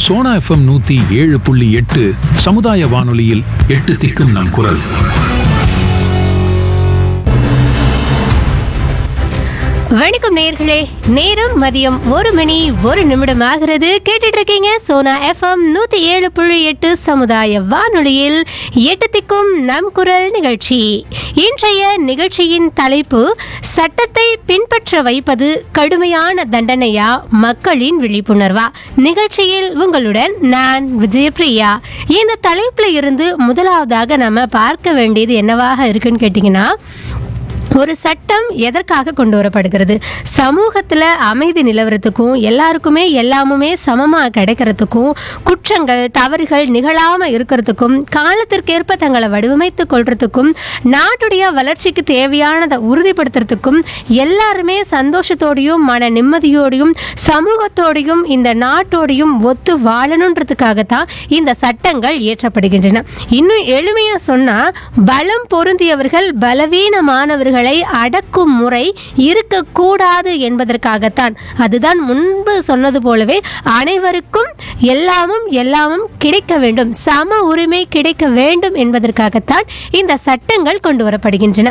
Sona FM 107.8 சமுதாய வானொலியில் 8 திக்கும் நம் குரல். வணக்கம் நேயர்களே, நேரம் மதியம் 1:01 ஆகிறது. கேட்டுட்டு இருக்கீங்க சோனா எஃப்எம் 107.8 சமுதாய வானொலியில் 8 திக்கும் நம் குரல் நிகழ்ச்சி. இன்றைய நிகழ்ச்சியின் தலைப்பு, சட்டத்தை பின்பற்ற வைப்பது கடுமையான தண்டனையா, மக்களின் விழிப்புணர்வா? நிகழ்ச்சியில் உங்களுடன் நான் விஜயபிரியா. இந்த தலைப்புல இருந்து முதலாவதாக நம்ம பார்க்க வேண்டியது என்னவாக இருக்குன்னு கேட்டீங்கன்னா, ஒரு சட்டம் எதற்காக கொண்டு வரப்படுகிறது? சமூகத்தில் அமைதி நிலவரத்துக்கும், எல்லாருக்குமே எல்லாமுமே சமமாக கிடைக்கிறதுக்கும், குற்றங்கள் தவறுகள் நிகழாமல் இருக்கிறதுக்கும், காலத்திற்கேற்ப தங்களை வடிவமைத்து கொள்றதுக்கும், நாட்டுடைய வளர்ச்சிக்கு தேவையானதை உறுதிப்படுத்துறதுக்கும், எல்லாருமே சந்தோஷத்தோடையும் மன நிம்மதியோடையும் சமூகத்தோடையும் இந்த நாட்டோடையும் ஒத்து வாழணுன்றதுக்காகத்தான் இந்த சட்டங்கள் இயற்றப்படுகின்றன. இன்னும் எளிமையாக சொன்னால், பலம் பொருந்தியவர்கள் பலவீனமானவர்கள் அடக்கும் முறை இருக்கக்கூடாது என்பதற்காகத்தான். அதுதான் முன்பு சொன்னது போலவே அனைவருக்கும் எல்லாமும் கிடைக்க வேண்டும், சம உரிமை கிடைக்க வேண்டும் என்பதற்காகத்தான் இந்த சட்டங்கள் கொண்டு வரப்படுகின்றன.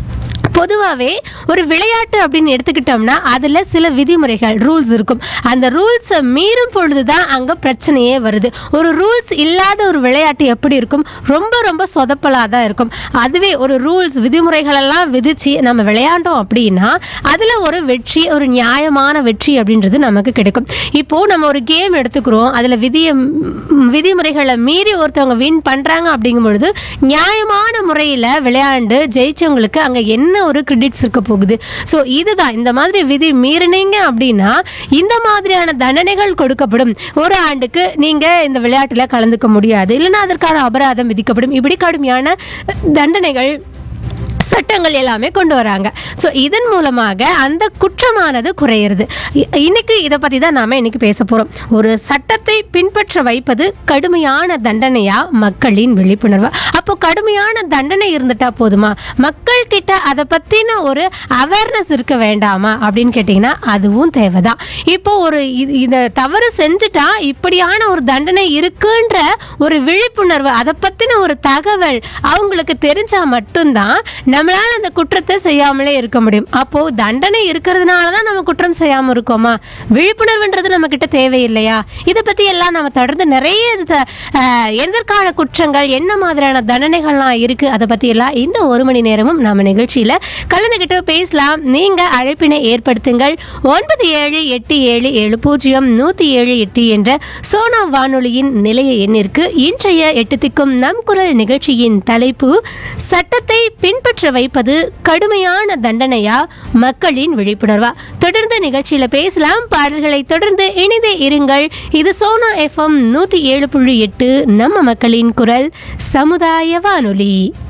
பொதுவாகவே ஒரு விளையாட்டு அப்படின்னு எடுத்துக்கிட்டோம்னா அதில் சில விதிமுறைகள், ரூல்ஸ் இருக்கும். அந்த ரூல்ஸை மீறும் பொழுது தான் அங்கே பிரச்சனையே வருது. ஒரு ரூல்ஸ் இல்லாத ஒரு விளையாட்டு எப்படி இருக்கும்? ரொம்ப ரொம்ப சொதப்பலாக தான் இருக்கும். அதுவே ஒரு ரூல்ஸ் விதிமுறைகளெல்லாம் விதித்து நம்ம விளையாண்டோம் அப்படின்னா அதில் ஒரு வெற்றி, ஒரு நியாயமான வெற்றி அப்படின்றது நமக்கு கிடைக்கும். இப்போது நம்ம ஒரு கேம் எடுத்துக்கிறோம், அதில் விதிமுறைகளை மீறி ஒருத்தவங்க வின் பண்ணுறாங்க அப்படிங்கும் பொழுது நியாயமான முறையில் விளையாண்டு ஜெயிச்சவங்களுக்கு அங்கே என்ன ஒரு கிரெடிட்ஸ் இருக்க போகுது. ஸோ இதுதான், இந்த மாதிரி விதி மீறினீங்க அப்படின்னா இந்த மாதிரியான தண்டனைகள் கொடுக்கப்படும். ஒரு ஆண்டுக்கு நீங்கள் இந்த விளையாட்டில் கலந்துக்க முடியாது, இல்லைன்னா அதற்கான அபராதம் விதிக்கப்படும். இப்படி கடுமையான தண்டனைகள் சட்டங்கள் எல்லாமே கொண்டு வராங்க. ஸோ இதன் மூலமாக அந்த குற்றமானது குறையிறது. இன்னைக்கு இதை பற்றி தான் நாம் இன்னைக்கு பேச போகிறோம். ஒரு சட்டத்தை பின்பற்ற வைப்பது கடுமையான தண்டனையா, மக்களின் விழிப்புணர்வு? அப்போ கடுமையான தண்டனை இருந்துட்டா போதுமா? மக்கள் கிட்ட அதை பற்றின ஒரு அவேர்னஸ் இருக்க வேண்டாமா அப்படின்னு கேட்டிங்கன்னா அதுவும் தேவைதான். இப்போ ஒரு இதை தவறு செஞ்சுட்டா இப்படியான ஒரு தண்டனை இருக்குன்ற ஒரு விழிப்புணர்வு, அதை பற்றின ஒரு தகவல் அவங்களுக்கு தெரிஞ்சால் மட்டும்தான் நம்மளால அந்த குற்றத்தை செய்யாமலே இருக்க முடியும். அப்போ தண்டனை இருக்கிறதுனால தான் நம்ம குற்றம் செய்யாமல் இருக்கோமா? விழிப்புணர்வுன்றது நம்ம கிட்ட தேவையில்லையா? இதை பற்றி எல்லாம் நம்ம தொடர்ந்து நிறைய எதற்கான குற்றங்கள், என்ன மாதிரியான தண்டனைகள்லாம் இருக்குது, அதை பற்றி எல்லாம் இந்த 1 மணி நேரமும் நம்ம நிகழ்ச்சியில் கலந்துக்கிட்டு பேசலாம். நீங்கள் அழைப்பினை ஏற்படுத்துங்கள். 9787700178 என்ற சோனா வானொலியின் நிலைய எண்ணிற்கு. இன்றைய 8 திக்கும் நம் குரல் நிகழ்ச்சியின் தலைப்பு, சட்டத்தை பின்பற்ற வைப்பது கடுமையான தண்டனையா, மக்களின் விழிப்புணர்வா? தொடர்ந்து நிகழ்ச்சியில் பேசலாம். பாடல்களை தொடர்ந்து இணைந்தே இருங்கள். இது சோனா எஃப்எம் 107.8 நம்ம மக்களின் குரல் சமுதாய வானொலி.